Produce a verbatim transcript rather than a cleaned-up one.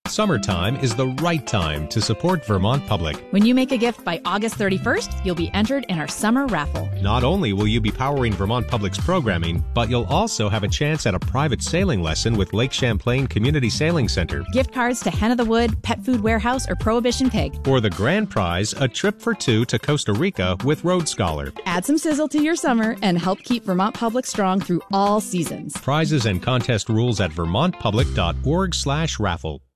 Summertime is the right time to support Vermont Public. When you make a gift by August thirty-first, you'll be entered in our summer raffle. Not only will you be powering Vermont Public's programming, but you'll also have a chance at a private sailing lesson with Lake Champlain Community Sailing Center. Gift cards to Hen of the Wood, Pet Food Warehouse, or Prohibition Pig. For the grand prize, a trip for two to Costa Rica with Road Scholar. Add some sizzle to your summer and help keep Vermont Public strong through all seasons. Prizes and contest rules at vermontpublic dot org slash raffle.